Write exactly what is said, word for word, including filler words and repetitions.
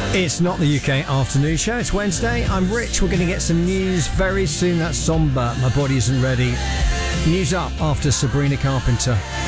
It's not the U K afternoon show, it's Wednesday. I'm Rich, we're going to get some news very soon. That's somber, My Body Isn't Ready. News up after Sabrina Carpenter.